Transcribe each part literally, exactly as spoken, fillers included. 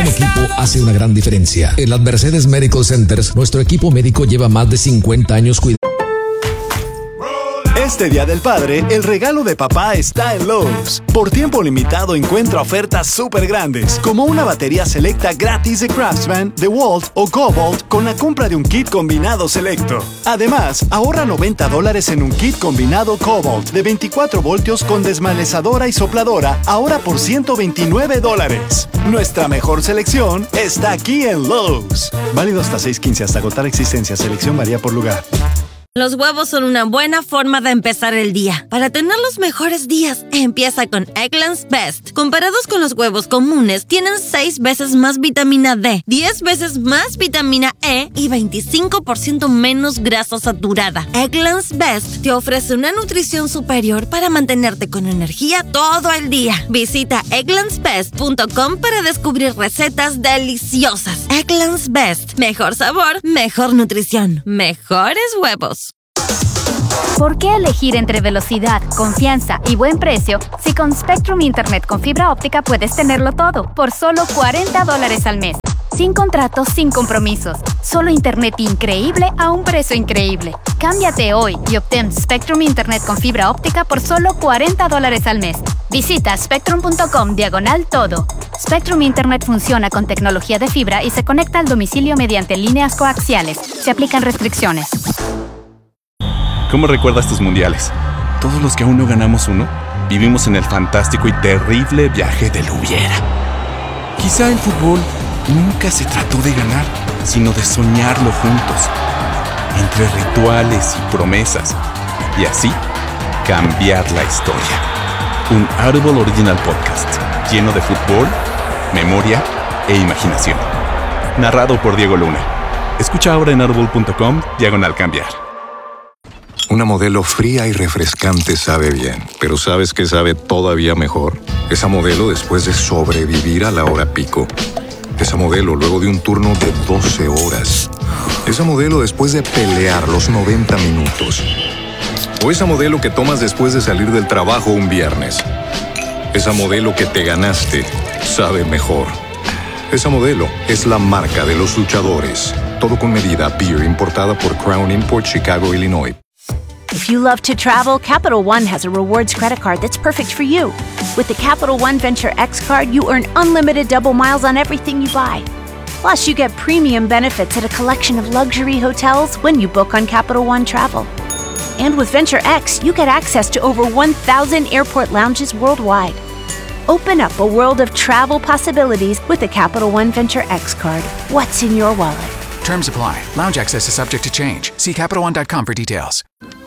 buen equipo hace una gran diferencia. En las Mercedes Medical Centers, nuestro equipo médico lleva más de cincuenta años cuidando. Este Día del Padre, el regalo de papá está en Lowe's. Por tiempo limitado encuentra ofertas súper grandes, como una batería selecta gratis de Craftsman, DeWalt o Cobalt con la compra de un kit combinado selecto. Además, ahorra noventa dólares en un kit combinado Cobalt de veinticuatro voltios con desmalezadora y sopladora, ahora por ciento veintinueve dólares. Nuestra mejor selección está aquí en Lowe's. Válido hasta seis quince hasta agotar existencia. Selección varía por lugar. Los huevos son una buena forma de empezar el día. Para tener los mejores días, empieza con Eggland's Best. Comparados con los huevos comunes, tienen seis veces más vitamina D, diez veces más vitamina E y veinticinco por ciento menos grasa saturada. Eggland's Best te ofrece una nutrición superior para mantenerte con energía todo el día. Visita egglands best punto com para descubrir recetas deliciosas. Eggland's Best. Mejor sabor, mejor nutrición, mejores huevos. ¿Por qué elegir entre velocidad, confianza y buen precio si con Spectrum Internet con fibra óptica puedes tenerlo todo por solo cuarenta dólares al mes? Sin contratos, sin compromisos. Solo internet increíble a un precio increíble. Cámbiate hoy y obtén Spectrum Internet con fibra óptica por solo cuarenta dólares al mes. Visita spectrum punto com diagonal todo. Spectrum Internet funciona con tecnología de fibra y se conecta al domicilio mediante líneas coaxiales. Se aplican restricciones. ¿Cómo recuerdas tus mundiales? Todos los que aún no ganamos uno, vivimos en el fantástico y terrible viaje del hubiera. Quizá el fútbol nunca se trató de ganar, sino de soñarlo juntos, entre rituales y promesas, y así cambiar la historia. Un Audible Original Podcast lleno de fútbol, memoria e imaginación. Narrado por Diego Luna. Escucha ahora en audible punto com diagonal cambiar. Una Modelo fría y refrescante sabe bien, pero ¿sabes qué sabe todavía mejor? Esa Modelo después de sobrevivir a la hora pico. Esa Modelo luego de un turno de doce horas. Esa Modelo después de pelear los noventa minutos. O esa Modelo que tomas después de salir del trabajo un viernes. Esa Modelo que te ganaste sabe mejor. Esa Modelo es la marca de los luchadores. Todo con medida. Beer importada por Crown Import, Chicago, Illinois. If you love to travel, Capital One has a rewards credit card that's perfect for you. With the Capital One Venture X card, you earn unlimited double miles on everything you buy. Plus, you get premium benefits at a collection of luxury hotels when you book on Capital One Travel. And with Venture X, you get access to over one thousand airport lounges worldwide. Open up a world of travel possibilities with the Capital One Venture X card. What's in your wallet? Terms apply. Lounge access is subject to change. See Capital One dot com for details.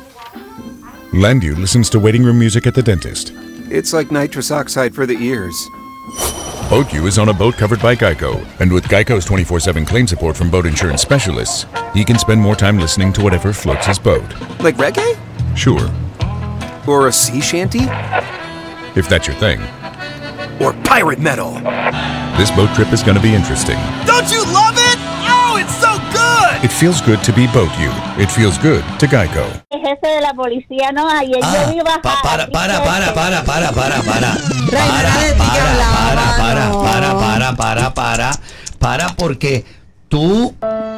Landu listens to waiting room music at the dentist. It's like nitrous oxide for the ears. BoatU is on a boat covered by Geico, and with Geico's twenty-four seven claim support from boat insurance specialists, he can spend more time listening to whatever floats his boat. Like reggae? Sure. Or a sea shanty? If that's your thing. Or pirate metal? This boat trip is going to be interesting. Don't you love it? Oh, it's so good! It feels good to be BoatU. It feels good to Geico. El jefe de la policía, no, ayer ah, yo vi bajar. Pa, para, para, para, para, para, para, para. Para, para, para, para, para, para, para, para, porque tú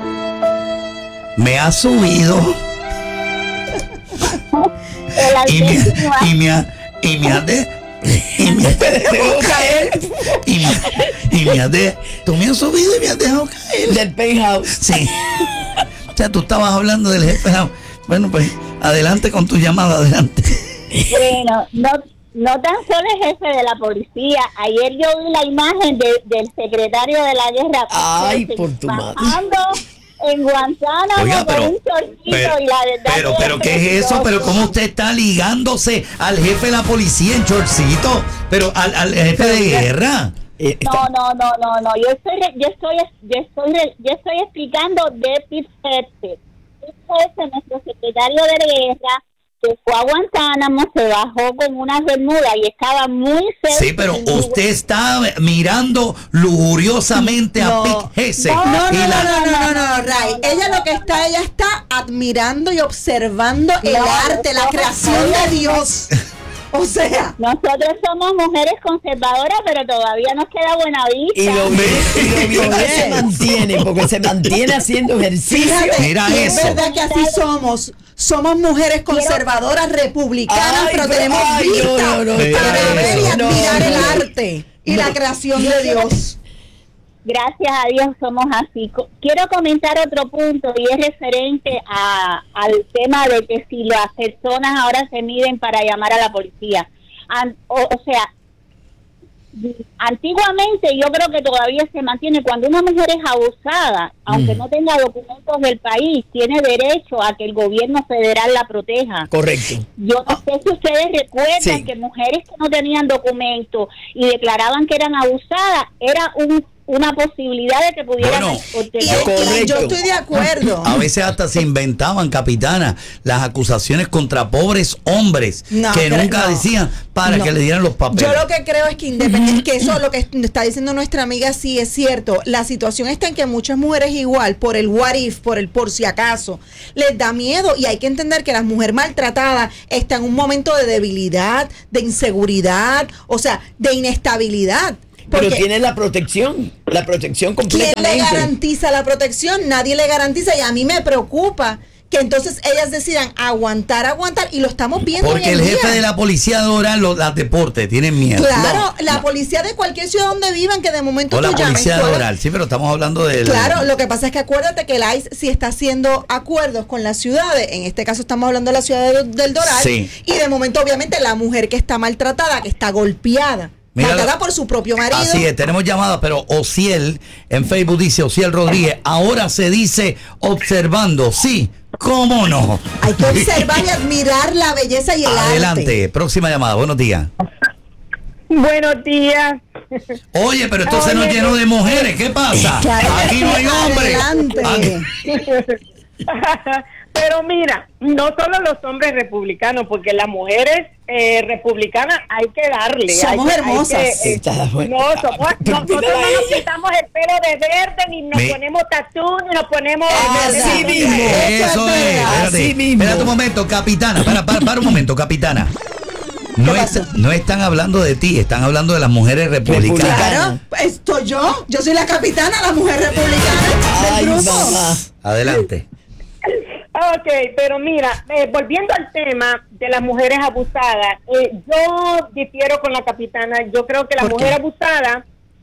me has subido y me, y me, ha, y me has de y me has dejado caer y me, y me has de tú me has subido y me has dejado caer del penthouse. Sí. O sea, tú estabas hablando del jefe. Bueno, pues adelante con tu llamada, adelante. Bueno, no, no tan solo el jefe de la policía. Ayer yo vi la imagen de, del secretario de la guerra. Ay, por tu madre. En Guantánamo. Oiga, pero, con un chorcito pero, y la verdad pero, pero ¿qué es eso? Pero ¿cómo usted está ligándose al jefe de la policía en chorcito? Pero al, al jefe de guerra. No, no, no, no, no. Yo estoy, yo estoy, yo estoy, yo estoy explicando de Pete Hegseth. Pete Hegseth, nuestro secretario de guerra, que fue a Guantánamo, se bajó con una bermuda y estaba muy cerca. Sí, pero usted está mirando lujuriosamente no, a Pete Hegseth. No, no, no, la... no, no, no, no, no, Ray. Ella lo que está, ella está admirando y observando el no, arte, la creación de Dios. O sea, nosotros somos mujeres conservadoras, pero todavía nos queda buena vista. Y lo bien, y lo bien que se mantiene, porque se mantiene haciendo ejercicio. Fíjate, Mira y eso. Es verdad que así somos. Somos mujeres conservadoras, republicanas, Ay, pero pero- tenemos ay, vista no, no, no, para ver y eso. admirar No, el no. arte y la creación de Dios. Gracias a Dios somos así. Co- Quiero comentar otro punto y es referente a, al tema de que si las personas ahora se miden para llamar a la policía. An- o, o sea, antiguamente yo creo que todavía se mantiene cuando una mujer es abusada, aunque Mm. no tenga documentos del país, tiene derecho a que el gobierno federal la proteja. Correcto. Yo no sé si ustedes recuerdan Sí. que mujeres que no tenían documentos y declaraban que eran abusadas, era un, una posibilidad de que pudieran Bueno, obtener. Y yo estoy de acuerdo. A veces hasta se inventaban, capitana, las acusaciones contra pobres hombres No, que pero nunca no. decían para No. que le dieran los papeles. Yo lo que creo es que independiente, que eso lo que está diciendo nuestra amiga sí es cierto. La situación está en que muchas mujeres igual, por el what if, por el por si acaso, les da miedo y hay que entender que la mujer maltratada está en un momento de debilidad, de inseguridad, o sea, de inestabilidad. Pero Porque tiene la protección, la protección ¿quién completamente. le garantiza la protección? Nadie le garantiza y a mí me preocupa que entonces ellas decidan aguantar, aguantar y lo estamos viendo Porque hoy en el jefe día. de la policía adora los, las deportes, tienen miedo. Claro, la policía de cualquier ciudad donde vivan que de momento O la tú llames, policía de tú- Doral, sí, pero estamos hablando del... Claro, lo que pasa es que acuérdate que el I C E sí está haciendo acuerdos con las ciudades, en este caso estamos hablando de la ciudad de- del Doral, Sí. y de momento obviamente la mujer que está maltratada, que está golpeada, Mira maltratada la- por su propio marido. Así es, tenemos llamadas, pero Ociel en Facebook dice, Ociel Rodríguez, ahora se dice observando, sí, ¿cómo no? Hay que observar y admirar la belleza y el Adelante, arte. próxima llamada, buenos días. Buenos días. Oye, pero esto se nos Oye, llenó de mujeres, ¿qué pasa? Claro que Aquí no hay sí, hombres. adelante. Aquí- Pero mira, no solo los hombres republicanos, porque las mujeres eh, republicanas hay que darle. Somos hay que- hermosas. hay que, eh, Está bueno. no, somos, Pero nosotros mírala no a nos ella. pintamos el pelo de verde, ni nos Me- ponemos tatú, ni nos ponemos... Así mismo. Eso es, espérate, Así mismo. espérate un momento, capitana, para, para, para un momento, capitana. No, es- no están hablando de ti, están hablando de las mujeres republicanas. Claro, estoy yo, yo soy la capitana, la mujer republicana Ay, del grupo. mamá. Adelante. Ok, pero mira, eh, volviendo al tema de las mujeres abusadas, eh, yo difiero con la capitana. Yo creo que la ¿Por mujer qué? abusada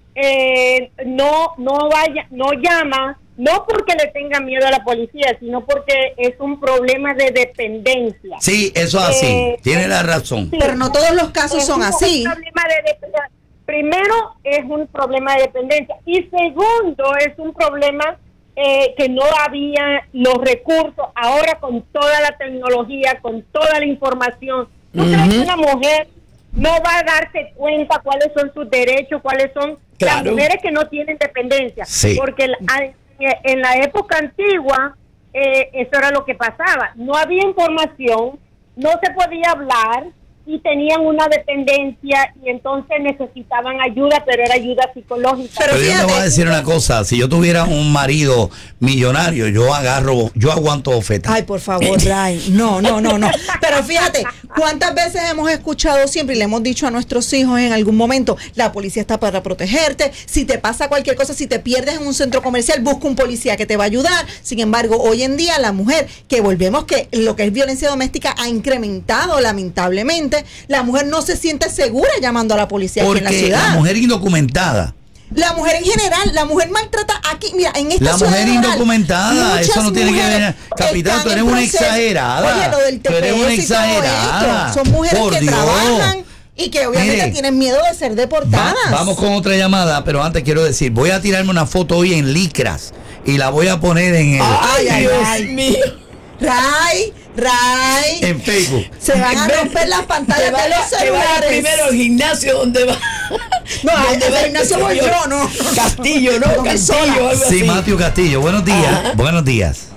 eh, no no vaya, no llama, no porque le tenga miedo a la policía, sino porque es un problema de dependencia. Sí, eso es así, Eh, tiene la razón. Sí. Pero no todos los casos Es son un así. problema de dependencia. Primero, es un problema de dependencia. Y segundo, es un problema eh, que no había los recursos. Ahora, con toda la tecnología, con toda la información, ¿tú crees que una mujer no va a darse cuenta cuáles son sus derechos, cuáles son las Claro. mujeres que no tienen dependencia? Sí. Porque la- en la época antigua, eh, eso era lo que pasaba. No había información, no se podía hablar y tenían una dependencia y entonces necesitaban ayuda, pero era ayuda psicológica. Pero Pero yo te fíjate- voy a decir una cosa, si yo tuviera un marido millonario, yo agarro, yo aguanto ofertas. Ay, por favor, Ray. No, no, no, no. Pero fíjate, ¿cuántas veces hemos escuchado siempre y le hemos dicho a nuestros hijos en algún momento, la policía está para protegerte, si te pasa cualquier cosa, si te pierdes en un centro comercial, busca un policía que te va a ayudar? Sin embargo, hoy en día la mujer, que volvemos que lo que es violencia doméstica ha incrementado lamentablemente, la mujer no se siente segura llamando a la policía aquí en la Porque ciudad. la mujer indocumentada, La mujer en general, la mujer maltrata aquí, mira, en esta la ciudad mujer de Doral, indocumentada, eso no muchas tiene que mujeres ver. Capitán, están tú eres en una proceso. exagerada. Oye, lo del Tú eres una T P S y todo exagerada. esto, son mujeres Por que Dios. trabajan y que obviamente Mire, tienen miedo de ser Va- deportadas. vamos con otra llamada, pero antes quiero decir, voy a tirarme una foto hoy en licras y la voy a poner en el Ay, ay, Dios ay. mío. Ray, Ray, en Facebook. se van a romper las pantallas Te va de los te va celulares. primero al gimnasio donde va. No, al- donde al va el gimnasio voy señor yo, no. Castillo, ¿no? Con mi Castillo, sola. algo Sí, así. Mateo Castillo, buenos días. Buenos días.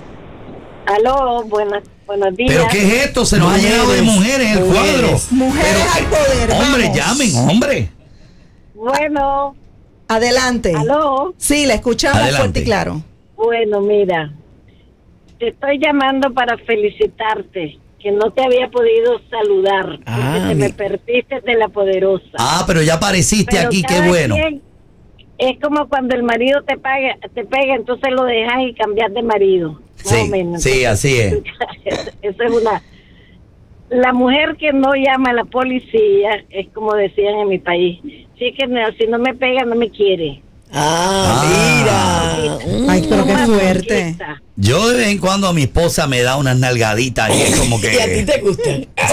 Aló, buenas, buenos días. ¿Pero qué es esto? Se nos ha Mujeres, llenado de mujeres el mujeres. cuadro. Mujeres Pero, al poder, hombre, vamos. llamen, hombre. Bueno, Adelante. aló. Sí, la escuchamos Adelante. fuerte y claro. Bueno, mira, te estoy llamando para felicitarte que no te había podido saludar, porque Ah, te mi- me perdiste de la poderosa. Ah, pero ya apareciste Pero aquí, qué cada bueno. quien- es como cuando el marido te paga, te pega, entonces lo dejas y cambias de marido. Más o Sí, menos. sí, así es. Esa es una. La mujer que no llama a la policía es como decían en mi país. Sí, que no, si no me pega, no me quiere. Ah, mira. Ay, pero qué fuerte. Yo de vez en cuando a mi esposa me da unas nalgaditas y es como que... ¿Y a ti te gusta?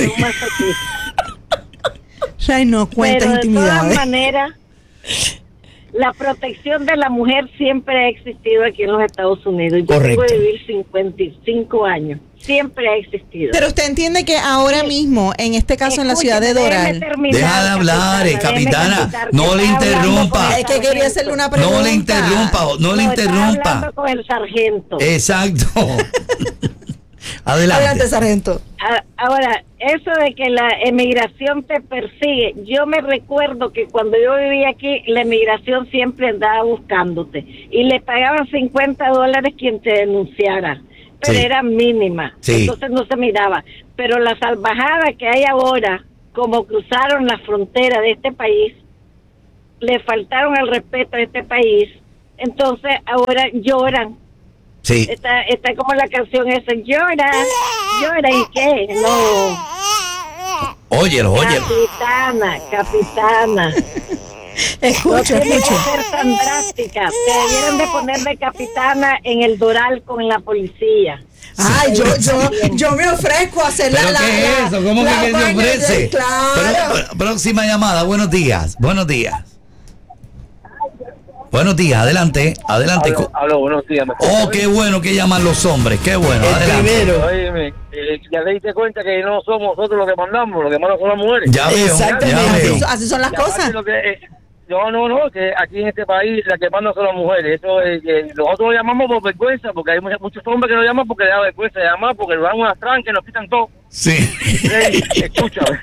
Ay, no cuenta Pero de todas intimidades. maneras, la protección de la mujer siempre ha existido aquí en los Estados Unidos. Yo Correcto. tengo de vivir cincuenta y cinco años. Siempre ha existido. Pero usted entiende que ahora mismo, en este caso en la ciudad de Doral, Deja de hablar, eh, capitana, no le interrumpa. es que quería hacerle una pregunta. No le interrumpa, no le No, estaba interrumpa. hablando con el sargento. Exacto. Adelante. Adelante, sargento. A- Ahora, eso de que la emigración te persigue, yo me recuerdo que cuando yo vivía aquí, la emigración siempre andaba buscándote y le pagaban cincuenta dólares quien te denunciara, pero Sí. era mínima, Sí. entonces no se miraba. Pero la salvajada que hay ahora, como cruzaron la frontera de este país, le faltaron el respeto a este país, entonces ahora lloran. Sí. Está, está como la canción esa, llora, llora, ¿y qué? No. Óyelo, óyelo. Capitana, capitana. Escucho, no tiene escucho. que ser tan drástica. Te debieron de poner de capitana en el Doral con la policía. Ay, yo, yo, yo me ofrezco a hacer la, ¿Pero la, qué es la- eso? ¿Cómo la que, que se vaina de- ofrece? Claro. Pero- pero- próxima llamada, buenos días, buenos días. Buenos días, adelante, adelante. Aló, aló, buenos días. ¿me Oh, escuchas? qué bueno que llaman los hombres, qué bueno, adelante. Óyeme, eh, ya te diste cuenta que no somos nosotros los que mandamos, los que mandan son las mujeres. Ya veo, Exactamente. ya veo. Así, así son las Y aparte cosas. lo que, eh, no, no, no, que aquí en este país las que mandan son las mujeres. Eso es que nosotros lo llamamos por vergüenza, porque hay muchos, muchos hombres que lo llaman porque le da vergüenza llamar, porque le dan unas trancas y nos quitan todo. Sí. Rey, escúchame.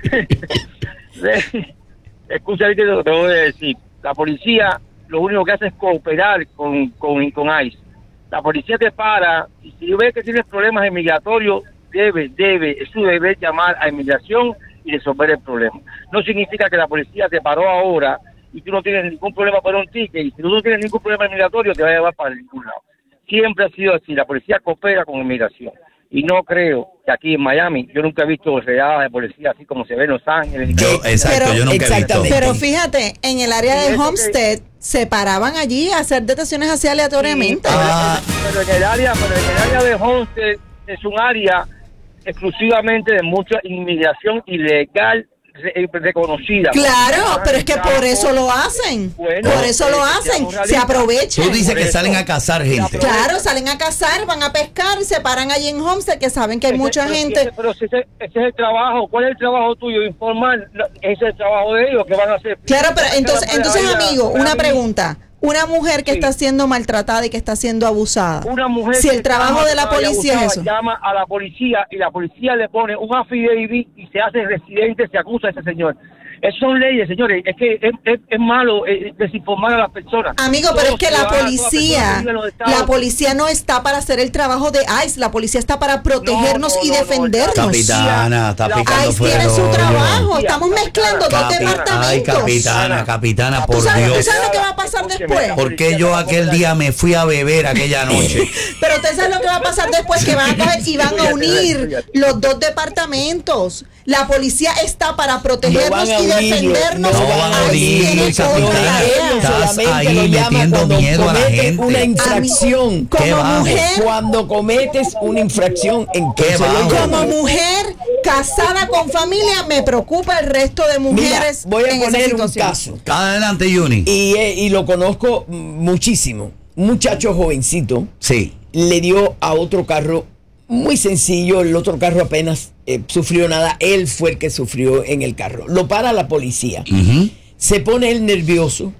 Rey, escucha ahí que te voy a decir. La policía lo único que hace es cooperar con, con, con ICE. La policía te para y si ve que tienes problemas migratorios, debe, debe, es su deber llamar a inmigración y resolver el problema. No significa que la policía te paró ahora y tú no tienes ningún problema para un ticket y si tú no tienes ningún problema migratorio te va a llevar para ningún lado. Siempre ha sido así, la policía coopera con inmigración. Y no creo que aquí en Miami, yo nunca he visto redadas de policía así como se ve en Los Ángeles. Yo, exacto, Pero- yo nunca he visto. Pero fíjate, en el área Sí, de eso que- Homestead se paraban allí a hacer detenciones así aleatoriamente. Ah, Pero en el área, pero en el área de Homestead es un área exclusivamente de mucha inmigración ilegal re- reconocida. Claro, pero es que por eso lo hacen. Bueno, Por eso lo eh, hacen. seamos Se realistas. aprovechan. Tú dices Por que eso. salen a cazar gente. Claro, salen a cazar, van a pescar y se paran allí en Homestead, que saben que hay Ese- mucha pero si gente. ese- pero si ese, ese es el trabajo, ¿cuál es el trabajo tuyo? Informar, no, ese es el trabajo de ellos, que van a hacer? Claro, pero entonces, Cada entonces playa, amigo, una Miami, pregunta. Una mujer que Sí. está siendo maltratada y que está siendo abusada. Una mujer si que el trabajo llama de la a policía abusada, es eso. llama a la policía y la policía le pone un affidavit y se hace residente, se acusa a ese señor. Esas son leyes, señores. Es que es, es, es malo eh, desinformar a las personas. Amigo, pero es Todos que la ciudadanos, todas policía, personas que viven en los estados- la policía no está para hacer el trabajo de ICE, la policía está para protegernos No, no, y no, no, defendernos. Capitana, está La- picando ICE fuera tiene el su hoyo. trabajo, estamos mezclando dos Capi- Ay, departamentos. capitana, capitana, ¿Tú por sabes, tú Dios. sabes lo que va a pasar después? ¿Por qué yo aquel día me fui a beber aquella noche? Pero usted sabe lo que va a pasar después, que van a coger y van a unir los dos departamentos. La policía está para protegernos No van a y unirlo, defendernos. no van a Ahí unirlo, tiene capitana. otra idea. Ellos Estás solamente ahí lo llaman metiendo cuando miedo a la cometes gente. una infracción. Como Qué bajo. mujer, Cuando cometes una infracción, entonces Qué lo bajo. llaman. como mujer casada con familia, me preocupa el resto de Mira, mujeres. voy a en esa poner un situación. caso. Adelante, Juni. Y, eh, y lo conozco muchísimo. Un muchacho jovencito Sí. le dio a otro carro muy sencillo. El otro carro apenas eh, sufrió nada. Él fue el que sufrió en el carro. Lo para la policía. Ujú. Se pone él nervioso.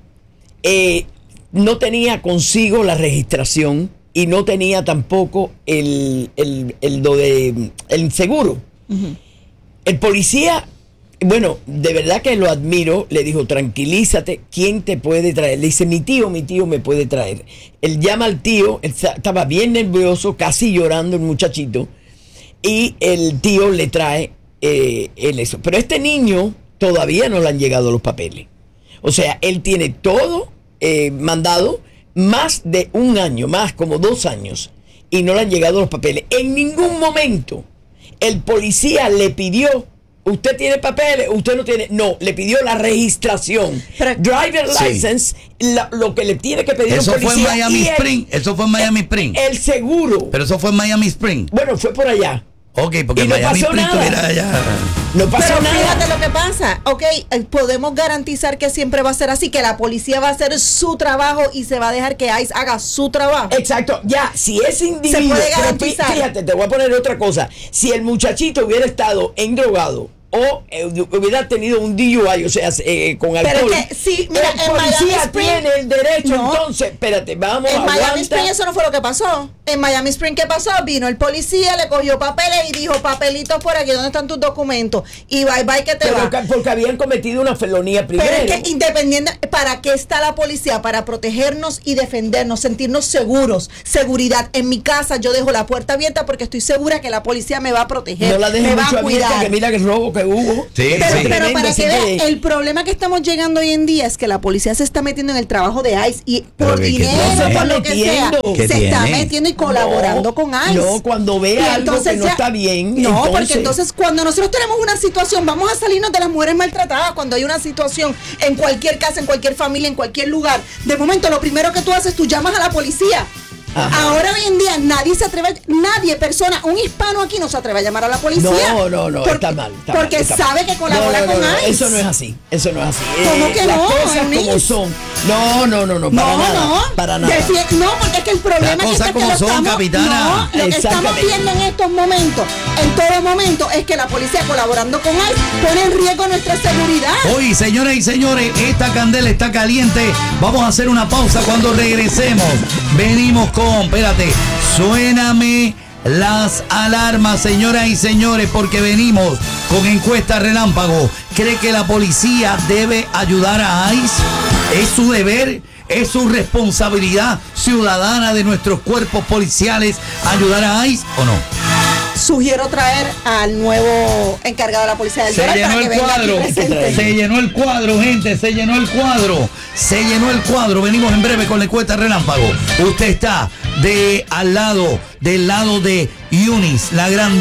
eh, no tenía consigo la registración y no tenía tampoco el, el, el, lo de, el seguro. El policía, bueno, de verdad que lo admiro, le dijo, tranquilízate, ¿quién te puede traer? Le dice, mi tío, mi tío me puede traer. Él llama al tío, él estaba bien nervioso, casi llorando el muchachito. y el tío le trae eh, el eso. Pero este niño todavía no le han llegado los papeles. O sea, él tiene todo eh, mandado, más de un año, más como dos años, y no le han llegado los papeles. En ningún momento el policía le pidió, usted tiene papeles, usted no tiene, no, le pidió la registración. Pero, driver sí. license, la, lo que le tiene que pedir eso un policía. Fue en Miami el, Spring, eso fue en Miami el, Spring. El seguro. Pero eso fue en Miami Spring. Bueno, fue por allá. Ok, porque y no Miami pasó Spring nada. Era allá. No pasó Pero nada. fíjate lo que pasa. Ok, eh, podemos garantizar que siempre va a ser así, que la policía va a hacer su trabajo y se va a dejar que ICE haga su trabajo. Exacto, ya, si ese individuo, se puede pero garantizar. Fíjate, te voy a poner otra cosa. Si el muchachito hubiera estado endrogado o eh, hubiera tenido un D U I, o sea, eh, con alcohol, pero es que, sí, mira, el en policía Miami Spring, tiene el derecho, no. entonces, espérate, vamos, en aguanta. Miami Spring eso no fue lo que pasó. En Miami Spring, ¿qué pasó? Vino el policía, le cogió papeles y dijo, papelitos por aquí, ¿dónde están tus documentos? Y bye bye que te Pero va. ca- porque habían cometido una felonía primero. Pero es que independiente, ¿para qué está la policía? Para protegernos y defendernos, sentirnos seguros, seguridad. En mi casa yo dejo la puerta abierta porque estoy segura que la policía me va a proteger, no la dejes me va mucho a abierta, cuidar. que mira el robo que hubo. Sí, Pero, sí. pero Tremendo, para así que vean, que- el problema que estamos llegando hoy en día es que la policía se está metiendo en el trabajo de ICE y Pero por que- que dinero, no se por está lo que sea, metiendo. ¿Qué se está tiene? metiendo y colaborando No, con ICE. No, cuando Y vea algo que entonces no ya- está bien. No, entonces, porque entonces cuando nosotros tenemos una situación, vamos a salirnos de las mujeres maltratadas. Cuando hay una situación en cualquier casa, en cualquier familia, en cualquier lugar, de momento lo primero que tú haces, tú llamas a la policía. Ajá. Ahora hoy en día nadie se atreve, nadie, persona, un hispano aquí no se atreve a llamar a la policía. No, no, no, porque, está mal. Está porque mal, está sabe mal. que colabora No, no, con no, no, ICE. eso no es así, eso no es así. ¿Cómo Eh, que las no, cosas Eunice? como son. No, no, no, no, para No, nada. no, para nada. Defi- no, porque es que el problema Las es cosas que, como lo son, estamos, capitana. no, lo que estamos Exactamente. viendo en estos momentos, en todo momento, es que la policía colaborando con ICE pone en riesgo nuestra seguridad. Hoy, señoras y señores, esta candela está caliente. Vamos a hacer una pausa cuando regresemos. Venimos con, espérate, suéname las alarmas, señoras y señores, porque venimos con encuesta relámpago. ¿Cree que la policía debe ayudar a ICE? ¿Es su deber? ¿Es su responsabilidad ciudadana de nuestros cuerpos policiales ayudar a ICE o no? Sugiero traer al nuevo encargado de la policía del Se Doral llenó para que el venga cuadro, aquí presente. se llenó el cuadro, gente, se llenó el cuadro, se llenó el cuadro. Venimos en breve con la encuesta relámpago. Usted está de al lado, del lado de Eunice, la gran